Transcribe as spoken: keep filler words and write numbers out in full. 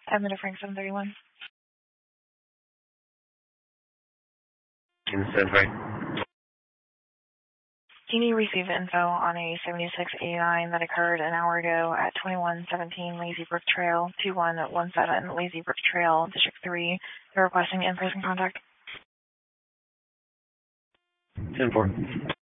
Edmund Frank seven thirty-one. seven three. Can you receive info on a seventy-six eighty-nine that occurred an hour ago at twenty-one seventeen Lazy Brook Trail, two one one seven Lazy Brook Trail, District three. They're requesting in-person contact. ten four.